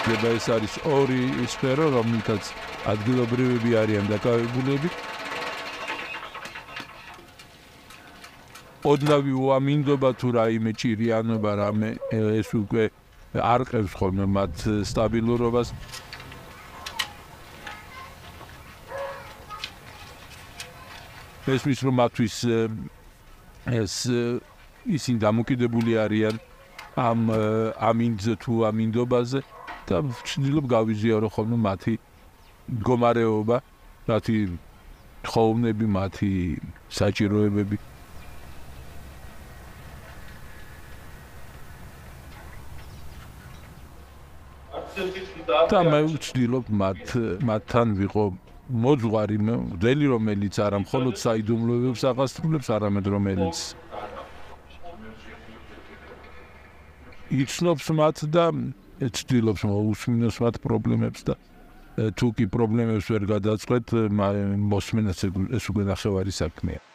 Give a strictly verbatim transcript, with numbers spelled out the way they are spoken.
ეს არის ორი სფერო, რომელთაც ადგილობრივები არიან დაკავებულები. ოდნავი უამინდობა თუ რაიმე ჭირიანობა რამე ეს უკვე არ ყევს ხოლმე მათ სტაბილურობას. ესმის რომ მათთვის ეს ისინი დამოკიდებული არიან ამ ამინდზე თუ ამინდობაზე და ვცდილობ გავიზიარო ხოლმე მათი მდგომარეობა, მათი ხოვნები, მათი საჭიროებები. და მე ვცდილობ მათ მათთან ვიყო მოძღვარი, მღვდელი, რომელიც არა მხოლოდ საიდუმლოებებს აღასრულებს, არამედ რომელიც იცნობს მათ და ცდილობს მოусმინოს მათ პრობლემებს და თუ კი პრობლემებს ვერ გადაწყვეტ, მოსმენაც ეს უკვე ნახევარი საქმეა.